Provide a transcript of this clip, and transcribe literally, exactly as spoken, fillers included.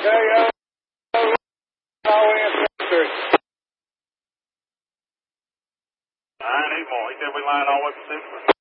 Yeah, all answer. I need more. He said we line all the way to Central.